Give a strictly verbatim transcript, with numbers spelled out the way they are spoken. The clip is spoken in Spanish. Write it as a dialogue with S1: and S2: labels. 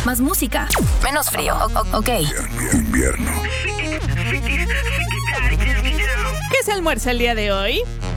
S1: Más música. Menos frío. O- ok.
S2: Invierno.
S3: ¿Qué se almuerza el día de hoy?